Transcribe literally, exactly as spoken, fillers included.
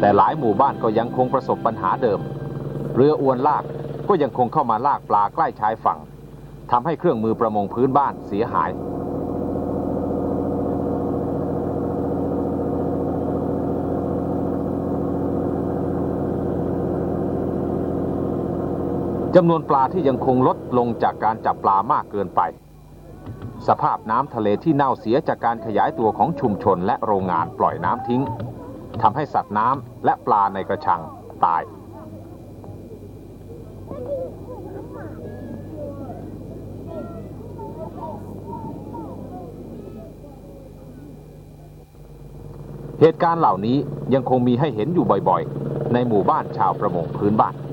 แต่หลายหมู่บ้านก็ยังคงประสบปัญหาเดิมเรืออวนลากก็ยังคงเข้ามาลากปลาใกล้ชายฝั่งทำให้เครื่องมือประมงพื้นบ้านเสียหายจำนวนปลาที่ยังคงลดลงจากการจับปลามากเกินไปสภาพน้ำทะเลที่เน่าเสียจากการขยายตัวของชุมชนและโรงงานปล่อยน้ำทิ้งทำให้สัตว์น้ำและปลาในกระชังตายเหตุการณ์เหล่านี้ยังคงมีให้เห็นอยู่บ่อยๆในหมู่บ้านชาวประมงพื้นบ้าน